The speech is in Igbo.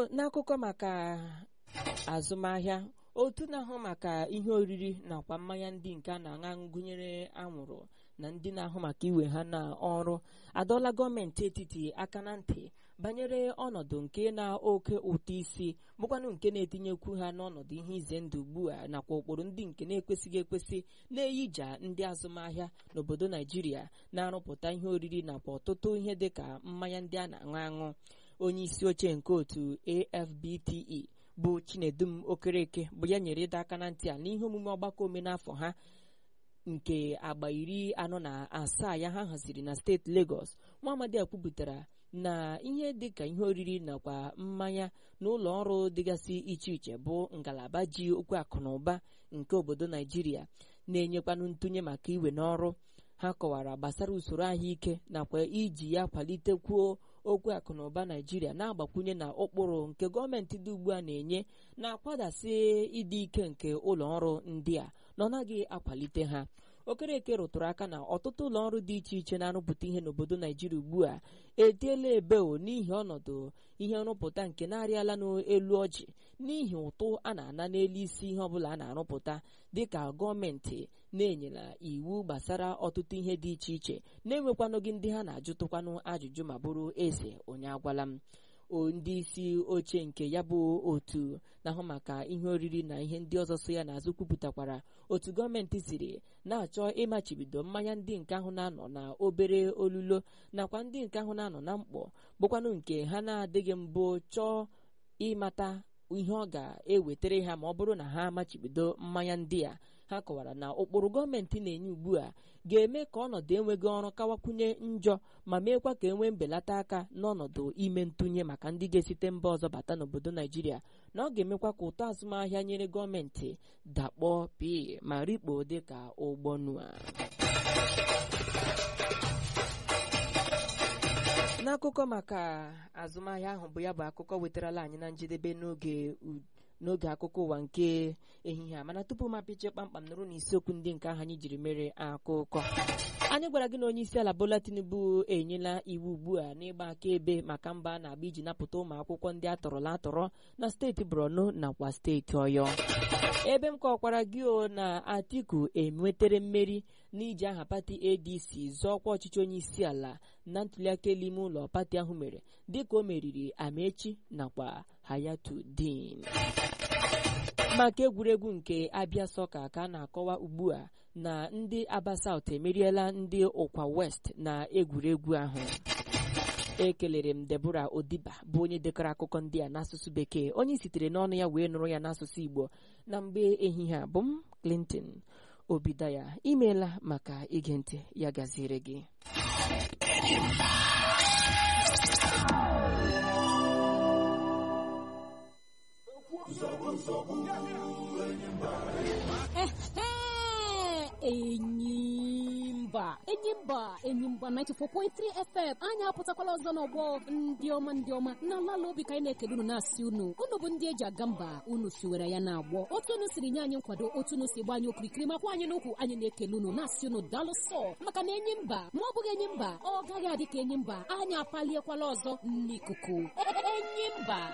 n'akụkọ maka azụmahịa, otu na-ahụ maka ihe oriri nakwa mmanya ndị nke a na-aṅụ gụnyere anwụrụ na ndị na-ahụ maka iwe ha na ọrụ adọla gọọmenti etiti aka na ntị banyere ọnọdụ nke na oke ụtụ isi bụkwanụ nke na-etinyekwu ha n'ọnọdụ ihe ize ndụ ugbu a nakwa ụkpụrụ ndị nke na-ekwesịghị ekwesị na-eyija ndị azụmahịa n'obodo Naijiria na-arụpụta ihe oriri nakwa ọtụtụ ihe dịka mmanya ndị a na-aṅụ aṅụ. Onye isi oche nke otu AFBTE bụ Chinedum Okereke bụ ya nyere ịdọ aka na ntị a n'ihe omume ọgbakọ omenafọ ha nke agba 47 ya ha haziri na steeti Lagos. Nwaamadi a kwupụtara na ihe dịka ihe oriri nakwa mmanya n'ụlọ ọrụ dịgasị iche iche bụ ngalaba ji okwu akụ na ụba nke obodo Naijiria na-enyekwanụ ntụnye maka iwe n'ọrụ. Ha kọwara gbasara usoro ahụike nakwa iji ya kwalitekwuo okwu akụ na ụba Naijiria na-agbakwunye na ụkpụrụ nke gọọmenti dị ugbu a na-enye na-akwadasị ịdị ike nke ụlọ ọrụ ndị a na ọ naghị akwalite ha. Okereke rụtụrụ aka na ọtụtụ ụlọ ọrụ dị iche iche na-arụpụta ihe n'obodo Naijiria ugbu a etiela ebeo n'ihi ọnọdụ ihe nrụpụta nke na-arịala n'elu ọjị n'ihi ụtụ a na-ana n'elu isi ihe ọbụla a na-arụpụta, dịka gọọmenti na-enyela iwu gbasara ọtụtụ ihe dị iche iche na-enwekwanụghị ndị ha na-ajụtụkwanụ ajụjụ ma bụrụ eze onye agwala m. Ndị isi oche nke ya bụ otu na-ahụ maka ihe oriri na ihe ndị ọzọ so ya n'azụ kwupụtakwara otu gọọmenti siri na-achọ ịmachibido mmanya ndị nke ahụ na-anọ na obere olulo nakwa ndị nke ahụ na-anọ na mkpọ bụkwanụ nke ha na-adịghị mbụ chọọ ịmata ihe ọ ga-ewetara ha ma ọ bụrụ na ha amachibido mmanya ndị a. Ha kọwara na ụkpụrụ gọọmenti na-enye ugbu a ga-eme ka ọnọdụ enweghị ọrụ kawakwunye njọ ma meekwa ka enwee mbelata aka n'ọnọdụ ime ntụnye maka ndị ga-esite mba ọzọ bata n'obodo Naijiria, na ọ ga-emekwa ka ụtọ azụmahịa nyere gọọmenti dakpọọ pii ma rikpo dịka ụgbọ Noa. N'akụkọ maka azụmahịa ahụ bụ ya bụ akụkọ wetarala anyị na njedebe n'oge akụkọ ụwa nke ehihie a, mana tupu m apịchie kpamkpam nụrụ na isiokwu ndị nke ahụ anyị jiri mere akụkọ. Anyị gwara gị na onye isi ala Bola Tinubu enyela iwu ugbu a n'ịgba akaebe maka mba na-agba iji napụta ụmụ akwụkwọ ndị atọrọla atọrọ na steeti Borno nakwa steeti Ọyọ. Ebe m kọkwara gị na Atiku enwetere mmeri n'iji aha pati ADC zọọkwa ọchịchị onye isi ala na ntuliaka elu ime ụlọ pati ahụ mere dịka o meriri Amechi nakwa Hayatuddin. Maka egwuregwu nke Abia Soccer ka a na-akọwa ugbu a na ndị Aba South emeriela ndị Ụkwa West na egwuregwu ahụ. Ekelere m Deborah Odiba bụ onye dekọrọ akụkọ ndị a n'asụsụ Bekee, onye sitere n'ọnụ ya wee nụrụ ya n'asụsụ Igbo na mgbe ehihie a bụ m Clinton Obidaya. Imeela maka ige ntị, ya gaziere gị. Enyimba 94.3 FM anyị apụtakwala ọzọ n'ọgbọ ndị ọma na ala obi ka anyị na-ekele unu na-asị unu bụ ndị eji aga mba, unu siwere ya na-agbọ otu unu siri nye anyị nkwado, otu unu si gba anyị okirikiri makwa anyị n'ukwu. Anyị na-ekele unu na-asị unu daalụ sọ, maka na Enyimba ma ọ bụghị Enyimba ọ gaghị adị ka Enyimba. Anyị apaliekwala ọzọ n'ikuku. Enyimba.